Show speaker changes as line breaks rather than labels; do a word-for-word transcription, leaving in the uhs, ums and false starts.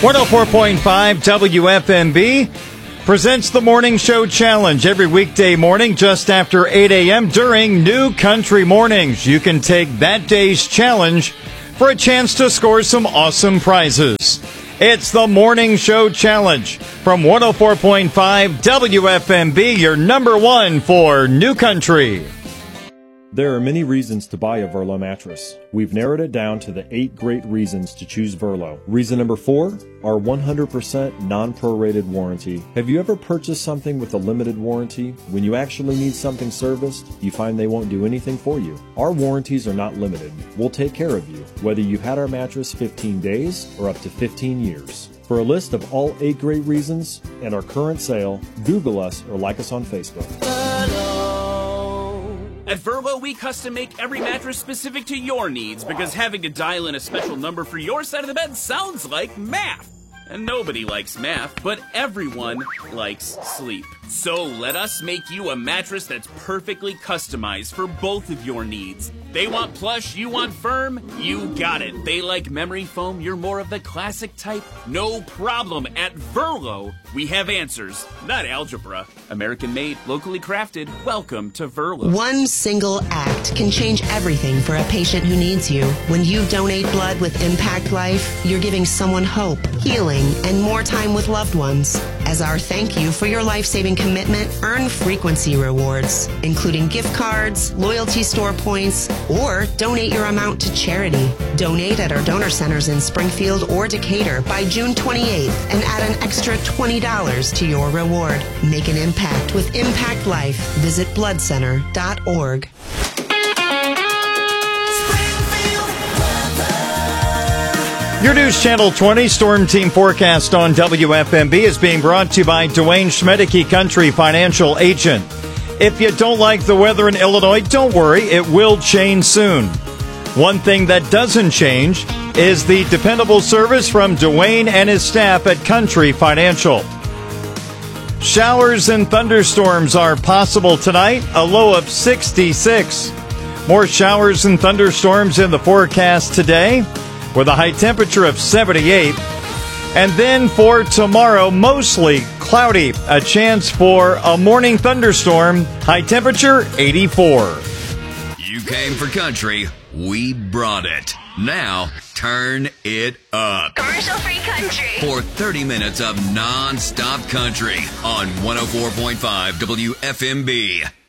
one oh four point five W F M B presents the Morning Show Challenge every weekday morning just after eight a.m. during New Country Mornings. You can take that day's challenge for a chance to score some awesome prizes. It's the Morning Show Challenge from one oh four point five W F M B, your number one for New Country.
There are many reasons to buy a Verlo mattress. We've narrowed it down to the eight great reasons to choose Verlo. Reason number four, our one hundred percent non-prorated warranty. Have you ever purchased something with a limited warranty? When you actually need something serviced, you find they won't do anything for you. Our warranties are not limited. We'll take care of you, whether you've had our mattress fifteen days or up to fifteen years. For a list of all eight great reasons and our current sale, Google us or like us on Facebook.
At Verlo, we custom make every mattress specific to your needs because having to dial in a special number for your side of the bed sounds like math. And nobody likes math, but everyone likes sleep. So let us make you a mattress that's perfectly customized for both of your needs. They want plush, you want firm, you got it. They like memory foam, you're more of the classic type. No problem. At Verlo, we have answers, not algebra. American made, locally crafted. Welcome to Verlo.
One single act can change everything for a patient who needs you. When you donate blood with Impact Life, you're giving someone hope, healing, and more time with loved ones. As our thank you for your life-saving commitment, earn frequency rewards, including gift cards, loyalty store points, or donate your amount to charity. Donate at our donor centers in Springfield or Decatur by June twenty-eighth and add an extra twenty dollars to your reward. Make an impact with Impact Life. Visit blood center dot org.
Your News Channel twenty Storm Team forecast on W F M B is being brought to you by Dwayne Schmedeke Country Financial Agent. If you don't like the weather in Illinois, don't worry, it will change soon. One thing that doesn't change is the dependable service from Dwayne and his staff at Country Financial. Showers and thunderstorms are possible tonight, a low of sixty-six. More showers and thunderstorms in the forecast today, with a high temperature of seventy-eight. And then for tomorrow, mostly cloudy. A chance for a morning thunderstorm. High temperature, eighty-four.
You came for country. We brought it. Now, turn it up.
Commercial-free country.
For thirty minutes of non-stop country on one oh four point five W F M B.